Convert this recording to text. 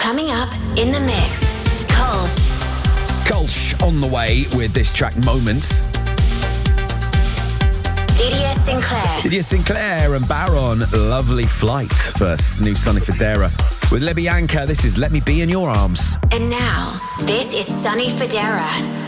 Coming up in the mix, Kolsch on the way with this track Moments. Didier Sinclair and Baron, Lovely Flight. First, new Sonny Fodera. With Lebianca, this is Let Me Be in Your Arms. And now, this is Sonny Fodera.